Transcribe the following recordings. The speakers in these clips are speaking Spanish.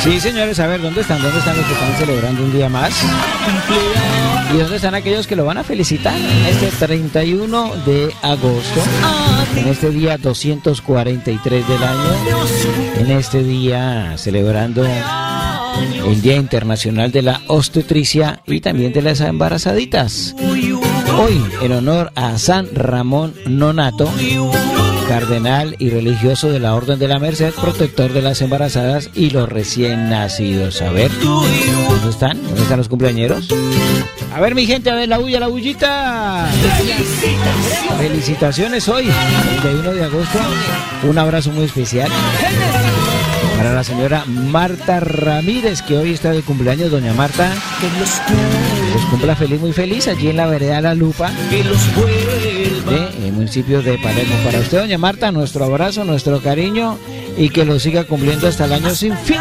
Sí, señores, a ver, ¿dónde están los que están celebrando un día más? ¿Y dónde están aquellos que lo van a felicitar en este 31 de agosto? En este día 243 del año, en este día celebrando el Día Internacional de la Obstetricia y también de las embarazaditas. Hoy, en honor a San Ramón Nonato, cardenal y religioso de la Orden de la Merced, protector de las embarazadas y los recién nacidos. A ver, ¿dónde están? ¿Dónde están los cumpleañeros? A ver, mi gente, a ver, la bullita. Felicitaciones hoy, 31 de agosto. Un abrazo muy especial para la señora Marta Ramírez, que hoy está de cumpleaños. Doña Marta, los cumpla feliz, muy feliz, allí en la vereda La Lupa, el municipio de Palermo. Para usted, doña Marta, nuestro abrazo, nuestro cariño, y que lo siga cumpliendo hasta el año sin fin.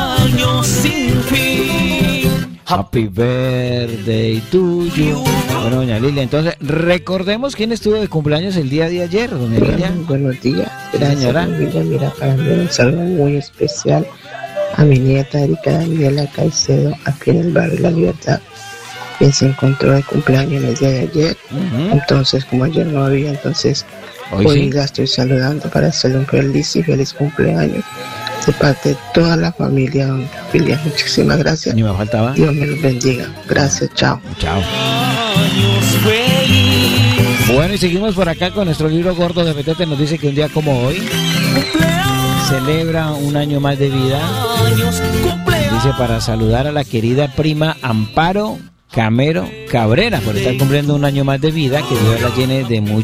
Happy birthday to you. Bueno, doña Lilia, entonces recordemos quién estuvo de cumpleaños el día de ayer, doña Lilia. Buenos días, señora. Mira, para mí un saludo muy especial a mi nieta Erika Daniela Caicedo, aquí en el barrio La Libertad, quien se encontró de cumpleaños el día de ayer. Entonces, como ayer no había, entonces hoy sí la estoy saludando para hacerle un feliz cumpleaños de parte de toda la familia, don William. Muchísimas gracias. Ni me faltaba. Dios me los bendiga. Gracias, chao. Chao. Bueno, y seguimos por acá con nuestro libro gordo de Petete. Nos dice que un día como hoy celebra un año más de vida. Dice, para saludar a la querida prima Amparo Camero Cabrera por estar cumpliendo un año más de vida, que Dios la llene de mucho